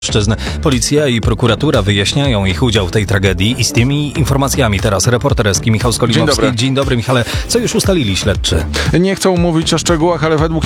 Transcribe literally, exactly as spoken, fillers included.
Policja i prokuratura wyjaśniają ich udział w tej tragedii i z tymi informacjami teraz reporterski Michał Skolimowski. Dzień dobry. Dzień dobry, Michale. Co już ustalili śledczy? Nie chcą mówić o szczegółach, ale według